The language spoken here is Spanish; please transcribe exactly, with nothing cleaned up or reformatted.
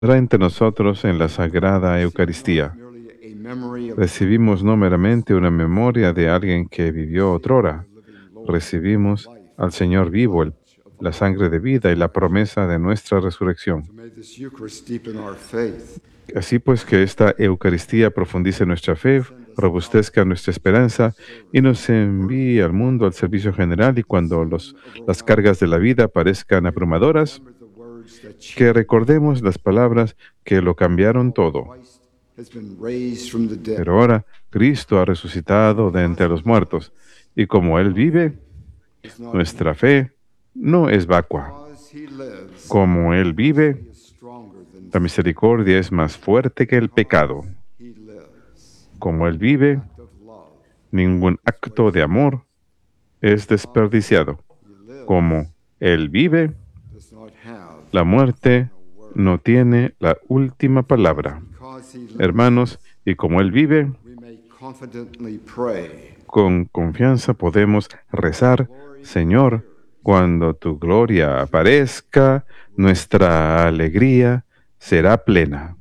entre nosotros en la Sagrada Eucaristía. Recibimos no meramente una memoria de alguien que vivió otrora, recibimos al Señor vivo, el- la sangre de vida y la promesa de nuestra resurrección. Así pues, que esta Eucaristía profundice nuestra fe, robustezca nuestra esperanza y nos envíe al mundo al servicio general, y cuando los, las cargas de la vida parezcan abrumadoras, que recordemos las palabras que lo cambiaron todo. Pero ahora Cristo ha resucitado de entre los muertos, y como Él vive, nuestra fe no es vacua. Como Él vive, la misericordia es más fuerte que el pecado. Como Él vive, ningún acto de amor es desperdiciado. Como Él vive, la muerte no tiene la última palabra. Hermanos, y como Él vive, con confianza podemos rezar: Señor, cuando tu gloria aparezca, nuestra alegría será plena.